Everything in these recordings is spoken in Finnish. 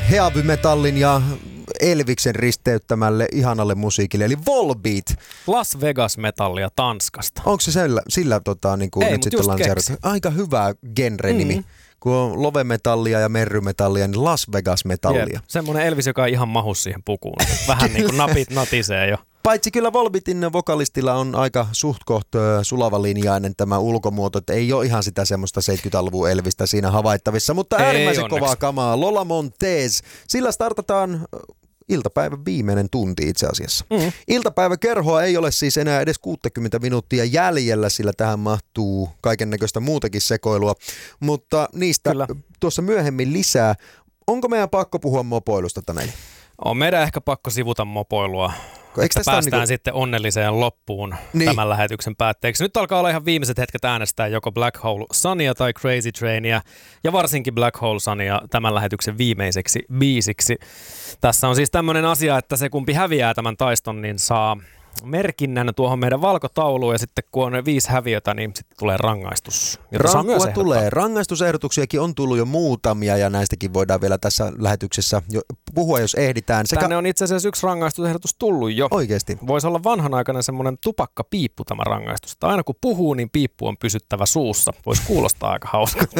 heavy metallin ja Elviksen risteyttämälle ihanalle musiikille, eli Volbeat. Las Vegas metallia Tanskasta. Onko se sillä niin kuin nyt sitten lanseerattu? Aika hyvä genre-nimi. Kun on lovemetallia ja merrymetallia, niin Las Vegas metallia. Semmoinen Elvis, joka ei ihan mahu siihen pukuun. Vähän niin kuin napit natisee jo. Paitsi kyllä Volbeatin vokalistilla on aika suht koht sulavalinjainen tämä ulkomuoto, että ei ole ihan sitä semmoista 70-luvun Elvistä siinä havaittavissa, mutta äärimmäisen kovaa kamaa. Lola Montez, sillä startataan iltapäivän viimeinen tunti itse asiassa. Iltapäiväkerhoa ei ole siis enää edes 60 minuuttia jäljellä, sillä tähän mahtuu kaiken näköistä muutakin sekoilua, mutta niistä kyllä tuossa myöhemmin lisää. Onko meidän pakko puhua mopoilusta, Taneli? On meidän ehkä pakko sivuta mopoilua, että päästään sitten onnelliseen loppuun tämän lähetyksen päätteeksi. Nyt alkaa olla ihan viimeiset hetket äänestää joko Black Hole Sunya tai Crazy Trainia, ja varsinkin Black Hole Sunya tämän lähetyksen viimeiseksi biisiksi. Tässä on siis tämmöinen asia, että se kumpi häviää tämän taiston, niin saa merkinnän tuohon meidän valkotauluun, ja sitten kun on 5 häviötä, niin sitten tulee rangaistus. Rankua tulee. Rangaistusehdotuksiakin on tullut jo muutamia, ja näistäkin voidaan vielä tässä lähetyksessä puhua, jos ehditään. Tänne on itse asiassa 1 rangaistusehdotus tullut jo. Oikeasti. Voisi olla vanhanaikainen semmoinen tupakkapiippu tämä rangaistus. Että aina kun puhuu, niin piippu on pysyttävä suussa. Voisi kuulostaa aika hauskalta.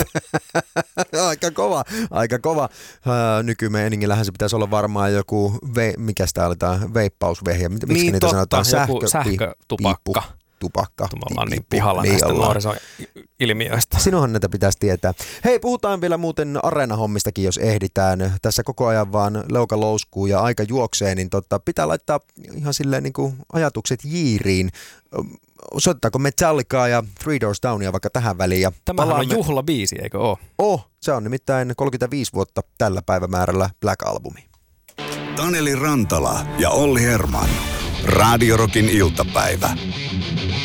Aika kova. Nykymeiningillähän se pitäisi olla varmaan joku, mikä sitä aletaan, veippausvehjä. Miksi niin, niitä sanotaan? Sähkötupakka. Tupakka. Me ollaan niin pihalla näistä nuorisoilmiöistä. Sinunhan näitä pitäisi tietää. Hei, puhutaan vielä muuten areenahommistakin, jos ehditään. Tässä koko ajan vaan leuka louskuu ja aika juoksee, niin pitää laittaa ihan silleen niin kuin ajatukset jiiriin. Soitetaanko Metallicaa ja Three Doors Downia vaikka tähän väliin? Tämähän on juhlabiisi, eikö ole? Se on nimittäin 35 vuotta tällä päivämäärällä Black-albumi. Taneli Rantala ja Olli Herman. Radio Rockin iltapäivä.